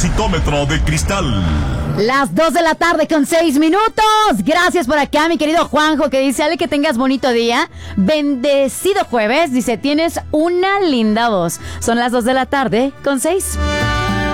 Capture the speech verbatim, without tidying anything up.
Éxitómetro de cristal. Las dos de la tarde con seis minutos. Gracias por acá, mi querido Juanjo, que dice, Ale, que tengas bonito día. Bendecido jueves. Dice, tienes una linda voz. Son las dos de la tarde con seis.